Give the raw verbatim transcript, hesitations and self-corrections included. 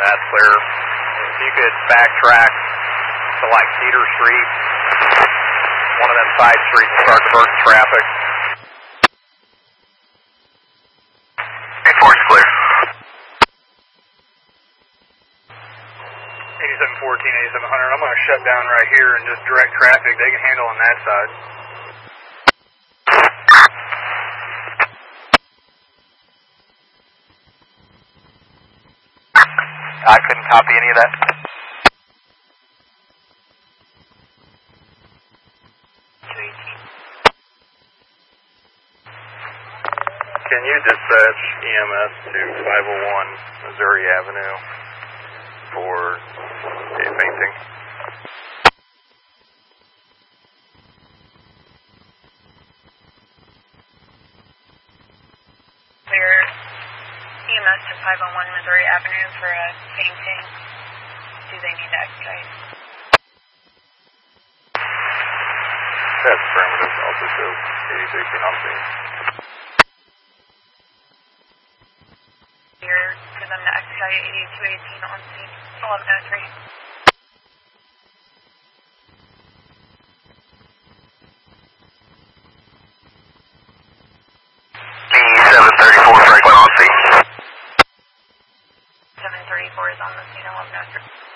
that's clear. If you could backtrack to like Cedar Street, one of them side streets, and start diverting traffic. eight four is clear. eighty-seven fourteen, eighty-seven hundred. I'm going to shut down right here and just direct traffic. They can handle on that side. I couldn't copy any of that. Can you dispatch E M S to five oh one Missouri Avenue for a fainting? Clear E M S to five oh one Missouri Avenue for a fainting. Do they need to expedite? That's affirmative. Also show eighty-two eighteen on scene. Clear for them to expedite eighty-two eighteen on scene. eleven oh three. D seven thirty-four Franklin on scene. seven thirty-four is on the scene, eleven oh three.